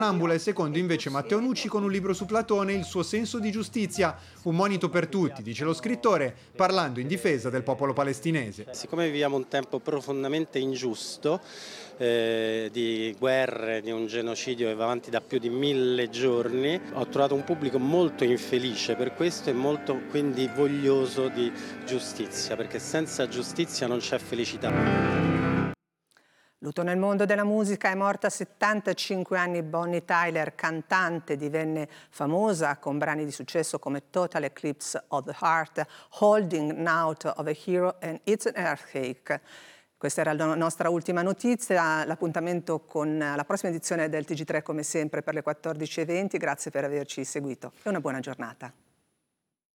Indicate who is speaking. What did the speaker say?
Speaker 1: Ambula, il secondo invece Matteo Nucci con un libro su Platone, Il suo senso di giustizia, un monito per tutti, dice lo scrittore, parlando in difesa del popolo palestinese.
Speaker 2: Siccome viviamo un tempo profondamente ingiusto, di guerre, di un genocidio che va avanti da più di 1000 giorni, ho trovato un pubblico molto infelice per questo e molto quindi voglioso di giustizia, perché senza giustizia non c'è felicità.
Speaker 3: Lutto nel mondo della musica, è morta a 75 anni Bonnie Tyler, cantante, divenne famosa con brani di successo come Total Eclipse of the Heart, Holding Out of a Hero and It's an Earthquake. Questa era la nostra ultima notizia, l'appuntamento con la prossima edizione del TG3 come sempre per le 14:20, grazie per averci seguito e una buona giornata.